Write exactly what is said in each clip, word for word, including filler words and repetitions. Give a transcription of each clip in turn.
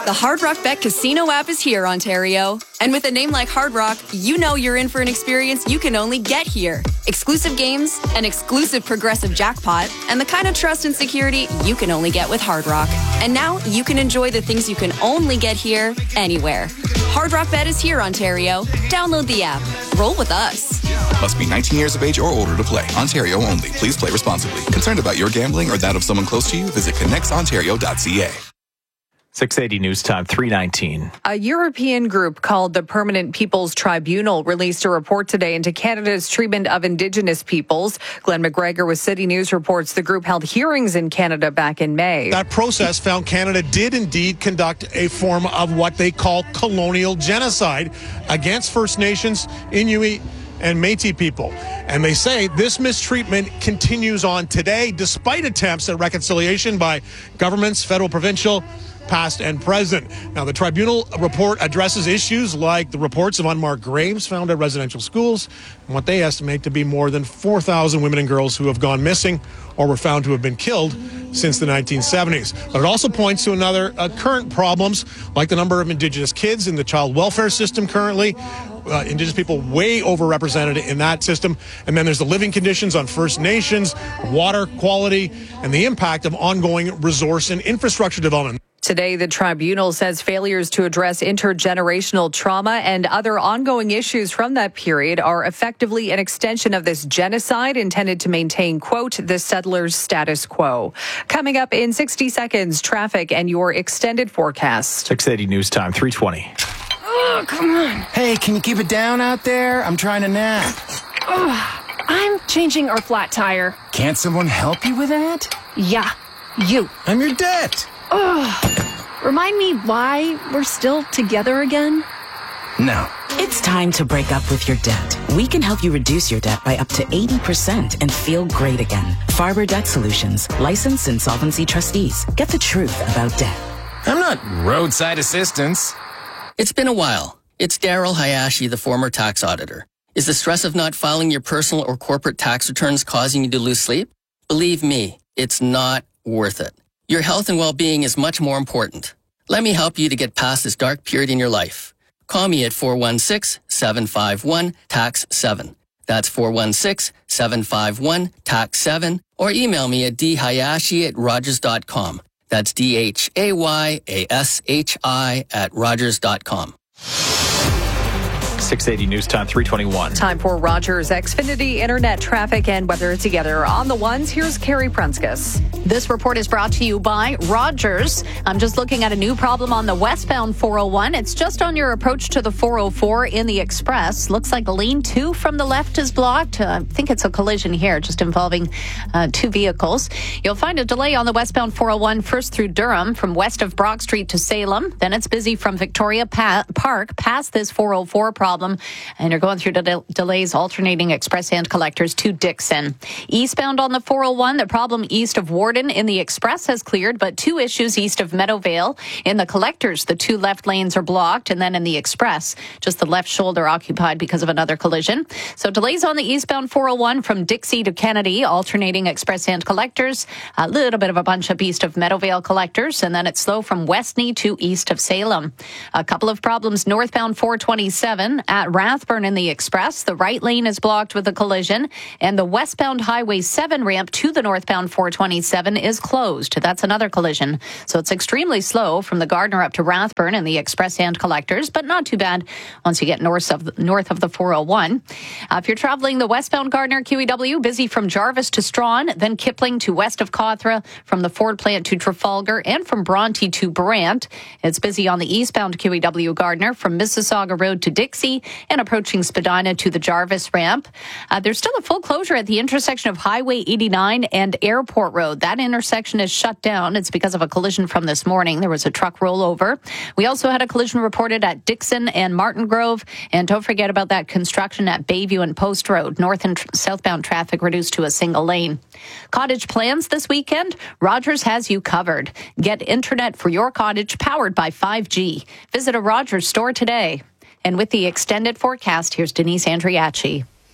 The Hard Rock Bet Casino app is here, Ontario. And with a name like Hard Rock, you know you're in for an experience you can only get here. Exclusive games, an exclusive progressive jackpot, and the kind of trust and security you can only get with Hard Rock. And now you can enjoy the things you can only get here, anywhere. Hard Rock Bet is here, Ontario. Download the app. Roll with us. Must be nineteen years of age or older to play. Ontario only. Please play responsibly. Concerned about your gambling or that of someone close to you? Visit connects ontario dot c a. six eighty News Time, three nineteen. A European group called the Permanent Peoples Tribunal released a report today into Canada's treatment of Indigenous peoples. Glenn McGregor with City News reports the group held hearings in Canada back in May. That process found Canada did indeed conduct a form of what they call colonial genocide against First Nations, Inuit, and Métis people. And they say this mistreatment continues on today, despite attempts at reconciliation by governments, federal, provincial, past and present. Now, the tribunal report addresses issues like the reports of unmarked graves found at residential schools and what they estimate to be more than four thousand women and girls who have gone missing or were found to have been killed since the nineteen seventies. But it also points to another uh, current problems, like the number of Indigenous kids in the child welfare system currently. Uh, Indigenous people way overrepresented in that system. And then there's the living conditions on First Nations, water quality, and the impact of ongoing resource and infrastructure development. Today, the tribunal says failures to address intergenerational trauma and other ongoing issues from that period are effectively an extension of this genocide intended to maintain, quote, the settlers' status quo. Coming up in sixty seconds, traffic and your extended forecast. six eighty News Time, three twenty. Oh, come on. Hey, can you keep it down out there? I'm trying to nap. Oh, I'm changing our flat tire. Can't someone help you with that? Yeah, you. I'm your debt. Oh, remind me why we're still together again? No. It's time to break up with your debt. We can help you reduce your debt by up to eighty percent and feel great again. Farber Debt Solutions, licensed insolvency trustees. Get the truth about debt. I'm not roadside assistance. It's been a while. It's Daryl Hayashi, the former tax auditor. Is the stress of not filing your personal or corporate tax returns causing you to lose sleep? Believe me, it's not worth it. Your health and well-being is much more important. Let me help you to get past this dark period in your life. Call me at four one six, seven five one, T A X seven. That's four one six, seven five one, T A X seven. Or email me at dhayashi at rogers dot com. That's D H A Y A S H I at rogers dot com. six eighty News Time, three twenty-one. Time for Rogers Xfinity Internet traffic and weather together. On the ones, here's Carrie Prunskis. This report is brought to you by Rogers. I'm just looking at a new problem on the westbound four oh one. It's just on your approach to the four oh four in the Express. Looks like lane two from the left is blocked. Uh, I think it's a collision here, just involving uh, two vehicles. You'll find a delay on the westbound four oh one first through Durham from west of Brock Street to Salem. Then it's busy from Victoria pa- Park past this four oh four problem. And you're going through the delays alternating express and collectors to Dixon. Eastbound on the four oh one, the problem east of Warden in the Express has cleared, but two issues east of Meadowvale. In the collectors, the two left lanes are blocked, and then in the Express, just the left shoulder occupied because of another collision. So delays on the eastbound four oh one from Dixie to Kennedy, alternating express and collectors. A little bit of a bunch up east of Meadowvale collectors, and then it's slow from Westney to east of Salem. A couple of problems northbound four twenty-seven at Rathburn in the Express. The right lane is blocked with a collision, and the westbound Highway seven ramp to the northbound four twenty-seven is closed. That's another collision. So it's extremely slow from the Gardner up to Rathburn in the Express and collectors, but not too bad once you get north of, north of the four oh one. Uh, if you're traveling the westbound Gardner Q E W, busy from Jarvis to Strawn, then Kipling to west of Cawthra, from the Ford plant to Trafalgar, and from Bronte to Brant. It's busy on the eastbound Q E W Gardner from Mississauga Road to Dixie and approaching Spadina to the Jarvis ramp. Uh, there's still a full closure at the intersection of Highway eighty-nine and Airport Road. That intersection is shut down. It's because of a collision from this morning. There was a truck rollover. We also had a collision reported at Dixon and Martin Grove. And don't forget about that construction at Bayview and Post Road. North and tr- southbound traffic reduced to a single lane. Cottage plans this weekend? Rogers has you covered. Get internet for your cottage powered by five G. Visit a Rogers store today. And with the extended forecast, here's Denise Andriachi.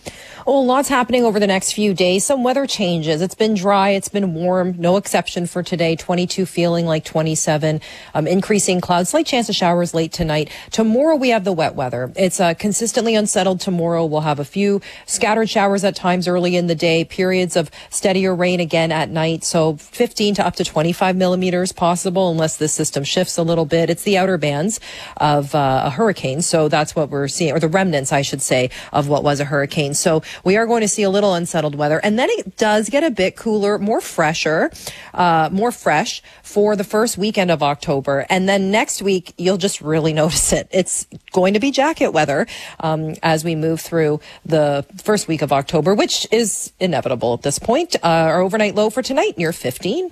Well, lots happening over the next few days. Some weather changes. It's been dry. It's been warm. No exception for today. twenty-two feeling like twenty-seven. Um, increasing clouds. Slight chance of showers late tonight. Tomorrow we have the wet weather. It's uh, consistently unsettled tomorrow. We'll have a few scattered showers at times early in the day. Periods of steadier rain again at night. So fifteen to up to twenty-five millimeters possible unless this system shifts a little bit. It's the outer bands of uh, a hurricane. So that's what we're seeing, or the remnants, I should say, of what was a hurricane. So we are going to see a little unsettled weather, and then it does get a bit cooler, more fresher, uh, more fresh for the first weekend of October. And then next week, you'll just really notice it. It's going to be jacket weather um, as we move through the first week of October, which is inevitable at this point. Uh, our overnight low for tonight, near fifteen.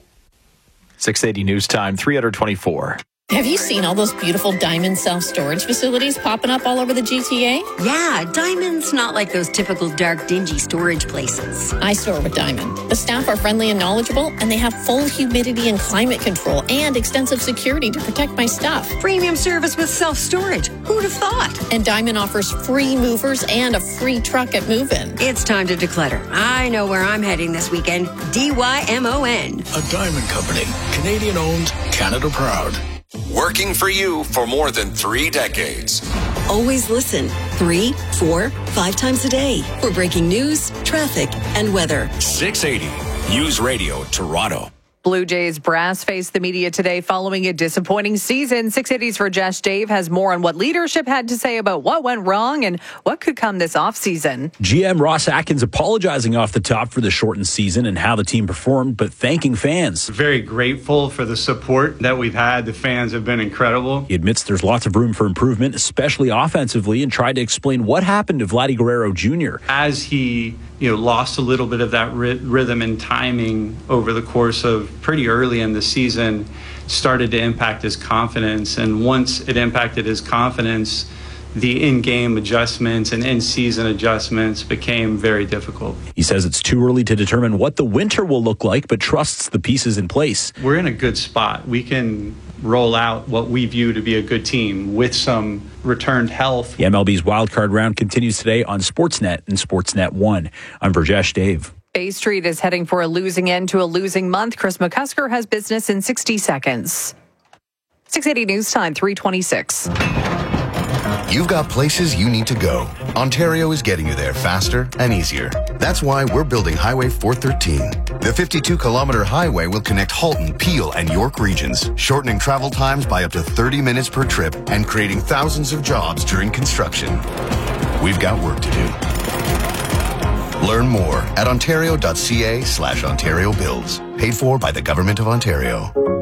six eighty News Time, three twenty-four. Have you seen all those beautiful Diamond self-storage facilities popping up all over the G T A? Yeah, Diamond's not like those typical dark, dingy storage places. I store with Diamond. The staff are friendly and knowledgeable, and they have full humidity and climate control and extensive security to protect my stuff. Premium service with self-storage. Who'd have thought? And Diamond offers free movers and a free truck at move-in. It's time to declutter. I know where I'm heading this weekend. D Y M O N. A Diamond Company. Canadian-owned, Canada-proud. Working for you for more than three decades. Always listen three, four, five times a day for breaking news, traffic, and weather. six eighty News Radio Toronto. Blue Jays brass faced the media today following a disappointing season. six eighty's Rajesh Dave has more on what leadership had to say about what went wrong and what could come this offseason. G M Ross Atkins apologizing off the top for the shortened season and how the team performed, but thanking fans. Very grateful for the support that we've had. The fans have been incredible. He admits there's lots of room for improvement, especially offensively, and tried to explain what happened to Vladdy Guerrero Junior As he you know, lost a little bit of that ry- rhythm and timing over the course of pretty early in the season, started to impact his confidence. And once it impacted his confidence, the in-game adjustments and in-season adjustments became very difficult. He says it's too early to determine what the winter will look like, but trusts the pieces in place. We're in a good spot. We can roll out what we view to be a good team with some returned health. The M L B's wildcard round continues today on Sportsnet and Sportsnet one. I'm Rajesh Dave. Bay Street is heading for a losing end to a losing month. Chris McCusker has business in sixty seconds. six eighty News Time, three twenty-six. You've got places you need to go. Ontario is getting you there faster and easier. That's why we're building Highway four thirteen. The fifty-two kilometer highway will connect Halton, Peel, and York regions, shortening travel times by up to thirty minutes per trip and creating thousands of jobs during construction. We've got work to do. Learn more at ontario.ca slash Ontario Builds. Paid for by the Government of Ontario.